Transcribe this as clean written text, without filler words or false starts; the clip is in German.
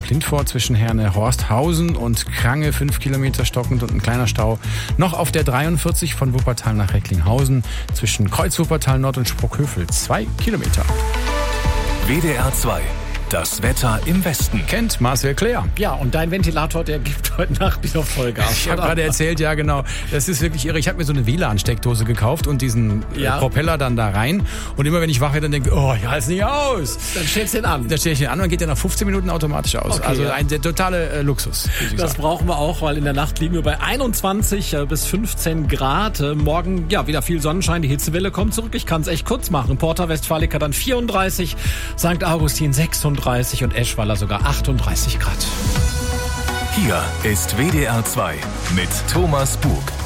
Klintvorort zwischen Herne-Horsthausen und Krange 5 Kilometer stockend und ein kleiner Stau noch auf der 43 von Wuppertal nach Recklinghausen zwischen Kreuz-Wuppertal Nord und Sprockhövel 2 Kilometer. WDR 2. Das Wetter im Westen. Kennt Marcel Claire. Ja, und dein Ventilator, der gibt heute Nacht wieder Vollgas. Ich habe gerade erzählt, ja genau. Das ist wirklich irre. Ich habe mir so eine WLAN-Steckdose gekauft und diesen Propeller dann da rein. Und immer wenn ich wach werde, dann denke ich, oh, ich halte es nicht aus. Dann stellst du ihn an. Dann stelle ich ihn an und geht dann nach 15 Minuten automatisch aus. Okay, also ja. der totale Luxus. Das brauchen wir auch, weil in der Nacht liegen wir bei 21 bis 15 Grad. Morgen ja wieder viel Sonnenschein, die Hitzewelle kommt zurück. Ich kann es echt kurz machen. Porta Westfalica dann 34, St. Augustin 36 und Eschweiler sogar 38 Grad. Hier ist WDR 2 mit Thomas Bug.